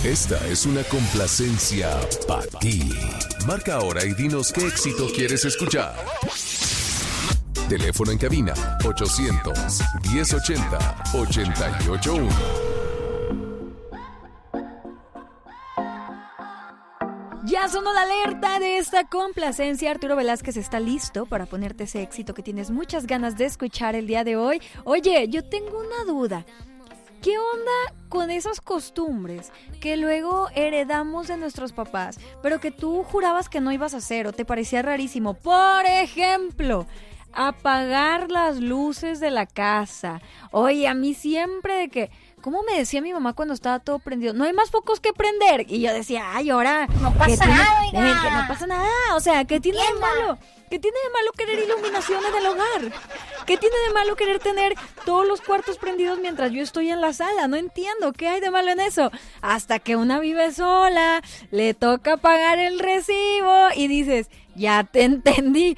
Esta es una complacencia para ti. Marca ahora y dinos qué éxito quieres escuchar. Teléfono en cabina 800-1080-881. Ya sonó la alerta de esta complacencia. Arturo Velázquez está listo para ponerte ese éxito que tienes muchas ganas de escuchar el día de hoy. Oye, yo tengo una duda. ¿Qué onda con esas costumbres que luego heredamos de nuestros papás, pero que tú jurabas que no ibas a hacer o te parecía rarísimo? Por ejemplo, apagar las luces de la casa. Oye, a mí siempre de que... ¿Cómo me decía mi mamá cuando estaba todo prendido? No hay más focos que prender. Y yo decía, ay, ahora... No pasa nada, que no pasa nada. O sea, ¿qué tiene de malo? ¿Qué tiene de malo querer iluminaciones del hogar? ¿Qué tiene de malo querer tener todos los cuartos prendidos mientras yo estoy en la sala? No entiendo, ¿qué hay de malo en eso? Hasta que una vive sola, le toca pagar el recibo y dices... Ya te entendí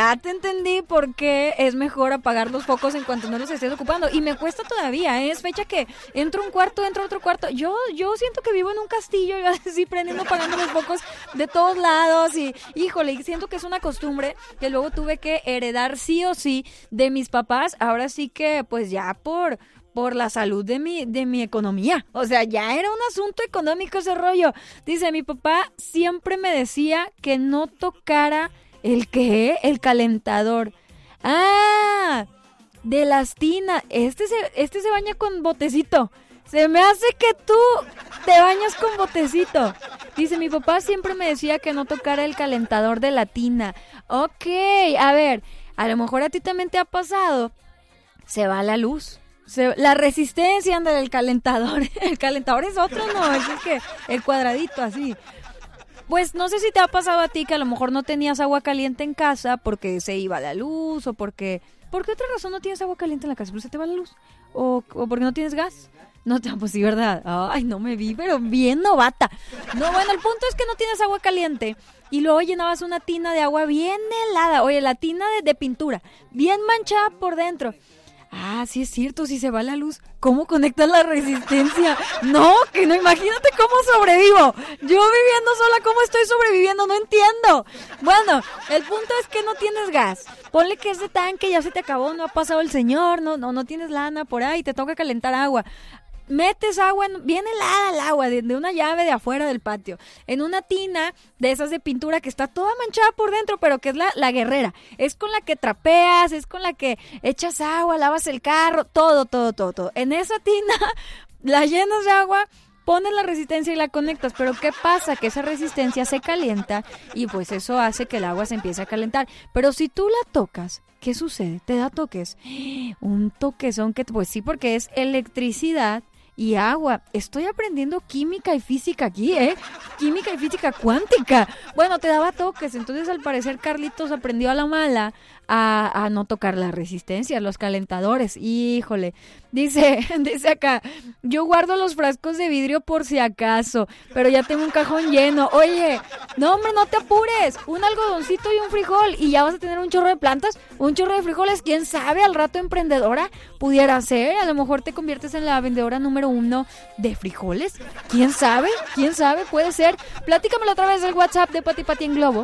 por qué es mejor apagar los focos en cuanto no los estés ocupando. Y me cuesta todavía, es fecha que entro a un cuarto, entro a otro cuarto. Yo siento que vivo en un castillo, yo así prendiendo, apagando los focos de todos lados. Y híjole, siento que es una costumbre que luego tuve que heredar sí o sí de mis papás. Ahora sí que pues ya por la salud de mi economía. O sea, ya era un asunto económico ese rollo. Dice, mi papá siempre me decía que no tocara el calentador. Ah, de las tinas. Este se baña con botecito. Se me hace que tú te bañas con botecito. Dice, mi papá siempre me decía que no tocara el calentador de la tina. Ok, a ver, a lo mejor a ti también te ha pasado. Se va la luz. La resistencia anda del calentador. El calentador es otro, no, es que el cuadradito así. Pues no sé si te ha pasado a ti que a lo mejor no tenías agua caliente en casa porque se iba la luz o porque... ¿Por qué otra razón no tienes agua caliente en la casa? ¿Porque se te va la luz? ¿O porque no tienes gas? No, pues sí, ¿verdad? Ay, no me vi, pero bien novata. No, bueno, el punto es que no tienes agua caliente y luego llenabas una tina de agua bien helada. Oye, la tina de pintura, bien manchada por dentro. Ah, sí es cierto, si se va la luz, ¿cómo conectas la resistencia? No, que no, imagínate cómo sobrevivo. Yo viviendo sola, ¿cómo estoy sobreviviendo? No entiendo. Bueno, el punto es que no tienes gas. Ponle que ese tanque ya se te acabó, no ha pasado el señor, no tienes lana por ahí, te toca calentar agua. Metes agua, bien helada el agua, de una llave de afuera del patio, en una tina de esas de pintura que está toda manchada por dentro, pero que es la guerrera. Es con la que trapeas, es con la que echas agua, lavas el carro, todo. En esa tina la llenas de agua, pones la resistencia y la conectas, pero ¿qué pasa? Que esa resistencia se calienta y pues eso hace que el agua se empiece a calentar. Pero si tú la tocas, ¿qué sucede? Te da toques. Un toquezón que, pues sí, porque es electricidad y agua. Estoy aprendiendo química y física aquí, química y física cuántica. Bueno, te daba toques, entonces al parecer Carlitos aprendió a la mala a no tocar la resistencia, los calentadores. Híjole, dice acá, yo guardo los frascos de vidrio por si acaso, pero ya tengo un cajón lleno. Oye, no hombre, no te apures, un algodoncito y un frijol y ya vas a tener un chorro de plantas, un chorro de frijoles. ¿Quién sabe? Al rato emprendedora pudiera ser, a lo mejor te conviertes en la vendedora número 1 de frijoles. ¿Quién sabe? Puede ser. Platícamelo a través del WhatsApp de Pati Pati en Globo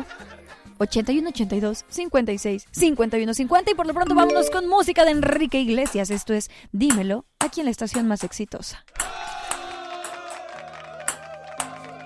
8182-56-5150. Y por lo pronto vámonos con música de Enrique Iglesias. Esto es Dímelo, aquí en la estación más exitosa.